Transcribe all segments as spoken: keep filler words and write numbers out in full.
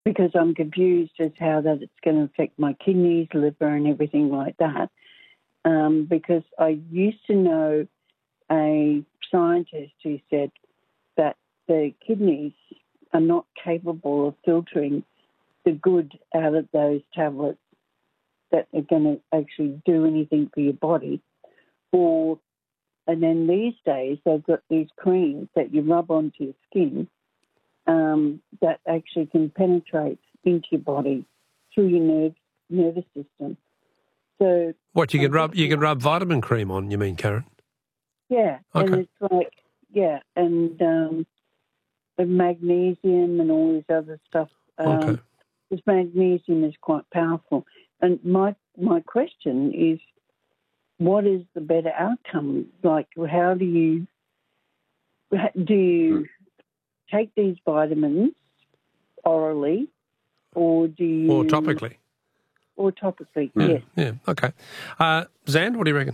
because I'm confused as how that it's going to affect my kidneys, liver and everything like that. Um, because I used to know a scientist who said that the kidneys are not capable of filtering the good out of those tablets that are going to actually do anything for your body. Or, and then these days they've got these creams that you rub onto your skin um, that actually can penetrate into your body through your nerve, nervous system. So what you can rub you can rub vitamin cream on, you mean, Karen? Yeah, okay. And it's like yeah, and um, the magnesium and all this other stuff. Um, okay. This magnesium is quite powerful, and my my question is, what is the better outcome? Like, how do you do you take these vitamins orally, or do you or topically? Or topically, yeah, yes. Yeah, okay. Uh, Zand, what do you reckon?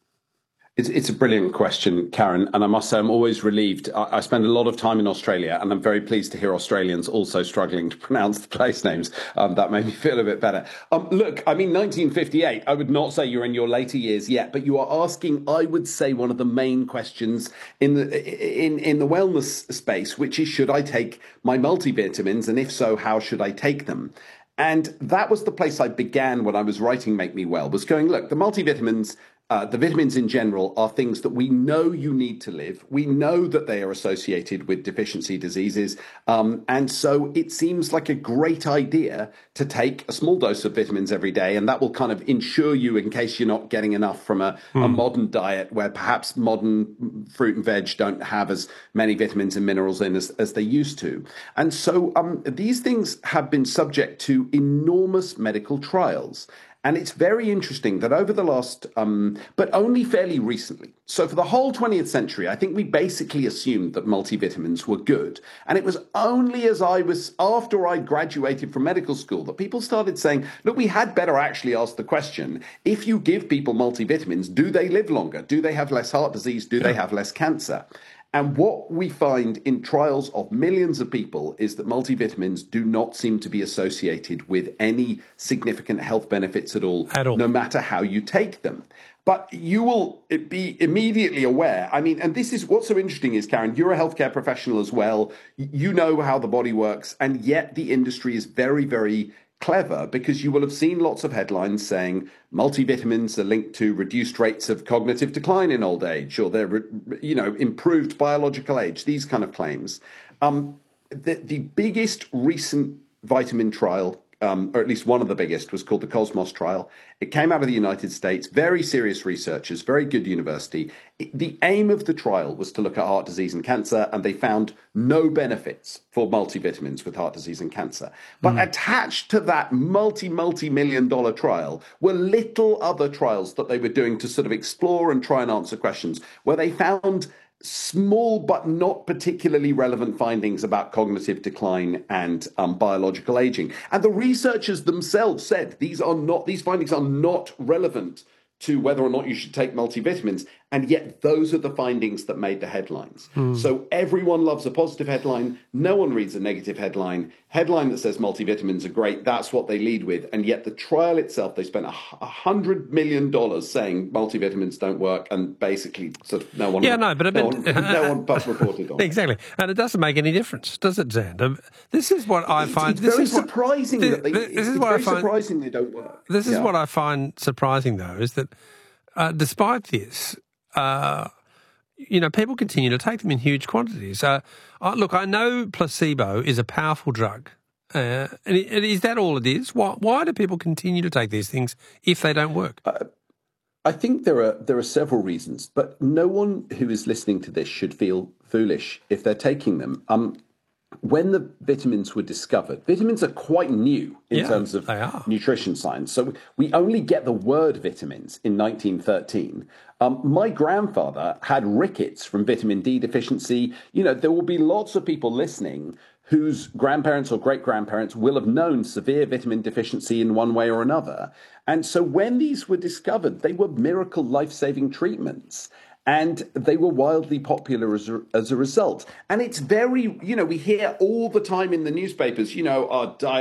It's, it's a brilliant question, Karen, and I must say I'm always relieved. I, I spend a lot of time in Australia, and I'm very pleased to hear Australians also struggling to pronounce the place names. Um, that made me feel a bit better. Um, look, I mean, nineteen fifty-eight, I would not say you're in your later years yet, but you are asking, I would say, one of the main questions in the in, in the wellness space, which is, should I take my multivitamins, and if so, how should I take them? And that was the place I began when I was writing Make Me Well, was going, look, the multivitamins, Uh, the vitamins in general are things that we know you need to live. We know that they are associated with deficiency diseases. Um, and so it seems like a great idea to take a small dose of vitamins every day. And that will kind of ensure you, in case you're not getting enough from a, mm. a modern diet where perhaps modern fruit and veg don't have as many vitamins and minerals in as, as they used to. And so um, these things have been subject to enormous medical trials. And it's very interesting that over the last, um, but only fairly recently, so for the whole twentieth century, I think we basically assumed that multivitamins were good. And it was only as I was, after I graduated from medical school, that people started saying, look, we had better actually ask the question, if you give people multivitamins, do they live longer? Do they have less heart disease? Do they have less cancer? And what we find in trials of millions of people is that multivitamins do not seem to be associated with any significant health benefits at all, at all, no matter how you take them. But you will be immediately aware. I mean, and this is what's so interesting is, Karen, you're a healthcare professional as well. You know how the body works. And yet the industry is very, very clever, because you will have seen lots of headlines saying multivitamins are linked to reduced rates of cognitive decline in old age, or they're, you know, improved biological age, these kind of claims. Um, the, the biggest recent vitamin trial, um, or at least one of the biggest, was called the Cosmos trial. It came out of the United States, very serious researchers, very good university. It, the aim of the trial was to look at heart disease and cancer, and they found no benefits for multivitamins with heart disease and cancer. But mm. attached to that multi, multi-million dollar trial were little other trials that they were doing to sort of explore and try and answer questions, where they found small but not particularly relevant findings about cognitive decline and um, biological aging. And the researchers themselves said these are not, these findings are not relevant to whether or not you should take multivitamins. And yet those are the findings that made the headlines. Mm. So everyone loves a positive headline. No one reads a negative headline. Headline that says multivitamins are great, that's what they lead with. And yet the trial itself, they spent a hundred million dollars saying multivitamins don't work, and basically sort of no one, yeah, no, but, no, but, one, no one but reported on exactly. it. And it doesn't make any difference, does it, Zand? Um, this is what I find. It's, this very is what, surprising this, that they. This it's is what very I find, surprising they don't work. This is yeah. what I find surprising, though, is that uh, despite this, uh, you know, people continue to take them in huge quantities. Uh, uh, look, I know placebo is a powerful drug. Uh, and, and is that all it is? Why, why do people continue to take these things if they don't work? Uh, I think there are there are several reasons, but no one who is listening to this should feel foolish if they're taking them. Um, when the vitamins were discovered, vitamins are quite new in yeah, terms of nutrition science. So we only get the word vitamins in nineteen thirteen. Um, my grandfather had rickets from vitamin D deficiency. You know, there will be lots of people listening whose grandparents or great-grandparents will have known severe vitamin deficiency in one way or another. And so when these were discovered, they were miracle life-saving treatments. And they were wildly popular as a, as a result. And it's very, you know, we hear all the time in the newspapers, you know, our diet